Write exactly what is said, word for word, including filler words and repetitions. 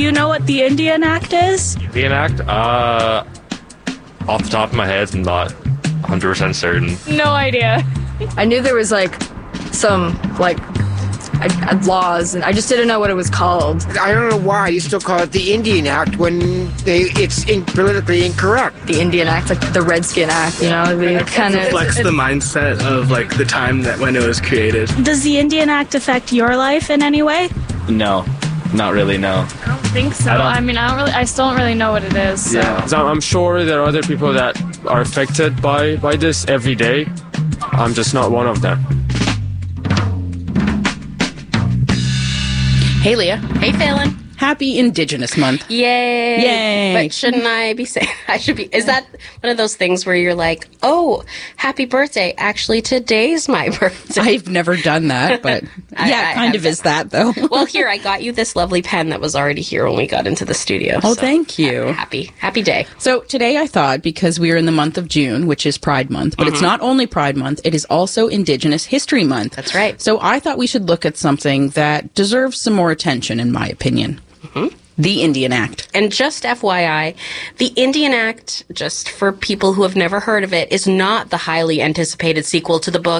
you know what the Indian Act is? Indian Act? Uh, off the top of my head, I'm not one hundred percent certain. No idea. I knew there was like some like I, I, laws, and I just didn't know what it was called. I don't know why you still call it the Indian Act when they it's in, politically incorrect. The Indian Act, like the Redskin Act, you know, it kind of reflects the mindset of like the time that when it was created. Does the Indian Act affect your life in any way? No, not really, no. I don't think so. I, don't, I mean, I don't really, I still don't really know what it is. So. Yeah, so I'm sure there are other people that are affected by, by this every day. I'm just not one of them. Hey, Leah. Hey, Phelan. Happy Indigenous Month. Yay. Yay. But shouldn't I be saying, I should be, is that one of those things where you're like, oh, happy birthday. Actually, today's my birthday. I've never done that, but I, yeah, I, kind I, of is that, though. Well, here, I got you this lovely pen that was already here when we got into the studio. Oh, so thank you. Happy, happy day. So today I thought, because we are in the month of June, which is Pride Month, but mm-hmm. it's not only Pride Month, it is also Indigenous History Month. That's right. So I thought we should look at something that deserves some more attention, in my opinion. Mm-hmm. The Indian Act. And just F Y I, the Indian Act, just for people who have never heard of it, is not the highly anticipated sequel to the book